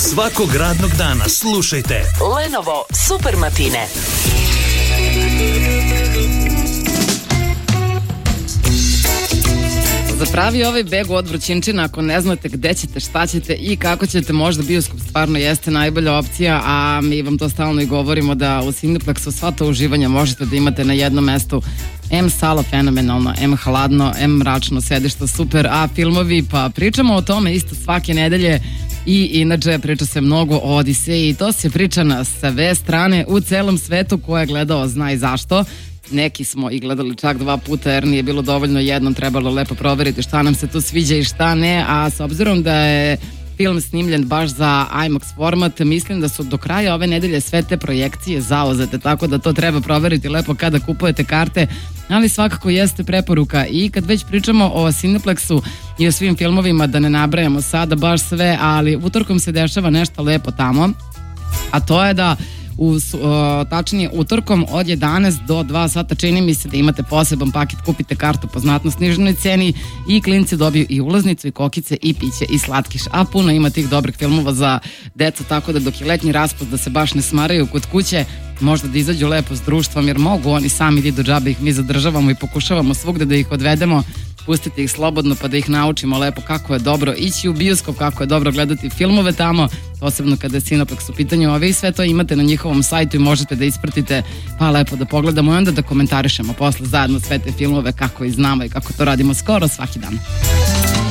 Svakog radnog dana slušajte Lenovo Super Matine. Za pravi ovaj beg od vrućinčina, ako ne znate gde ćete, šta ćete i kako ćete, možda bioskop stvarno jeste najbolja opcija, a mi vam to stalno i govorimo da u Cineplexu sva to uživanja možete da imate na jednom mestu. M sala fenomenalno, M hladno, M mračno, sedišta super, a filmovi, pa pričamo o tome isto svake nedelje i inače priča se mnogo o Odiseji i to se priča na sve strane u celom svetu, ko je gledao zna i zašto. Neki smo i gledali čak 2 puta jer nije bilo dovoljno jednom, trebalo lepo proveriti šta nam se tu sviđa i šta ne, a s obzirom da je film snimljen baš za IMAX format, mislim da su do kraja ove nedelje sve te projekcije zauzete, tako da to treba proveriti lepo kada kupujete karte, ali svakako jeste preporuka. I kad već pričamo o Cineplexu i o svim filmovima, da ne nabrajamo sada baš sve, ali utorkom se dešava nešto lepo tamo, a to je da tačnije utorkom od 11 do 2 sata čini mi se da imate poseban paket, kupite kartu po znatno sniženoj ceni i klinci dobiju i ulaznicu i kokice i piće i slatkiš, a puno ima tih dobrih filmova za decu, tako da dok je letnji raspust da se baš ne smaraju kod kuće, možda da izađu lepo s društvom, jer mogu oni sami da idu džabe, ih mi zadržavamo i pokušavamo svugde da ih odvedemo. Pustite ih slobodno pa da ih naučimo lepo kako je dobro ići u bioskop, kako je dobro gledati filmove tamo, posebno kada je Cineplex u pitanju. Ove i sve to imate na njihovom sajtu i možete da ispratite, pa lepo da pogledamo i onda da komentarišemo posle zajedno sve te filmove kako ih znamo i kako to radimo skoro svaki dan.